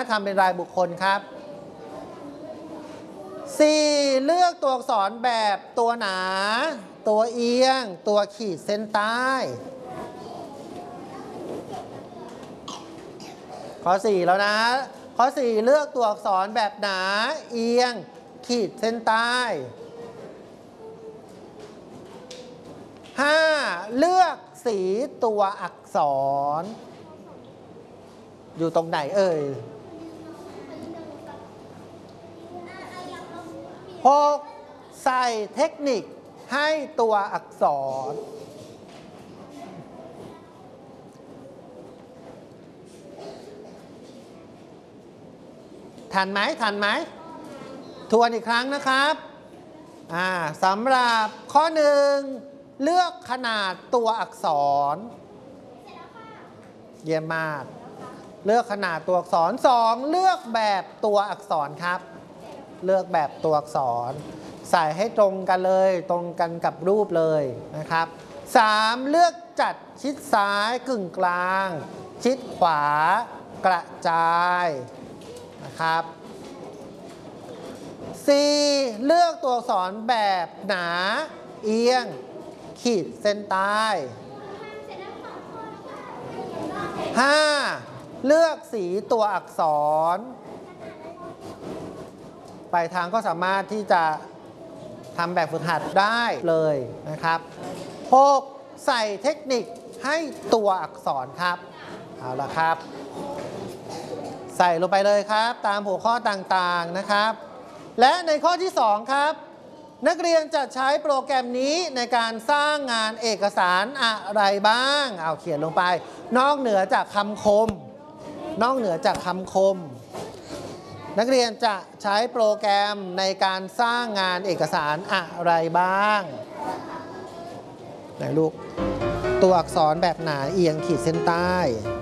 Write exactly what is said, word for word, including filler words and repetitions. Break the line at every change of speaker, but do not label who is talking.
ทำเป็นรายบุคคลครับ สี่ เลือกตัวอักษรแบบตัวหนาตัวเอียงตัวขีดเส้นใต้ข้อสี่แล้วนะข้อสี่เลือกตัวอักษรแบบหนาเอียงขีดเส้นใต้ห้าเลือกสีตัวอักษรอยู่ตรงไหนเอ่ยหกใส่เทคนิคให้ตัวอักษรทันไหมทันไหมทวนอีกครั้งนะครับอ่าสำหรับข้อหนึ่งเลือกขนาดตัวอักษรเยี่ยมมากเลือกขนาดตัวอักษรสองเลือกแบบตัวอักษรครับเลือกแบบตัวอักษรใส่ให้ตรงกันเลยตรงกันกับรูปเลยนะครับสามเลือกจัดชิดซ้ายกึ่งกลางชิดขวากระจายนะครับสี่เลือกตัวอักษรแบบหนาเอียงขีดเส้นใต้ห้าเลือกสีตัวอักษรปลายทางก็สามารถที่จะทำแบบฝึกหัดได้เลยนะครับหกใส่เทคนิคให้ตัวอักษรครับเอาละครับใส่ลงไปเลยครับตามหัวข้อต่างๆนะครับและในข้อที่สองครับนักเรียนจะใช้โปรแกรมนี้ในการสร้างงานเอกสารอะไรบ้างเอาเขียนลงไปนอกเหนือจากคำคมนอกเหนือจากคำคมนักเรียนจะใช้โปรแกรมในการสร้างงานเอกสารอะไรบ้างไหนลูกตัวอักษรแบบหนาเอียงขีดเส้นใต้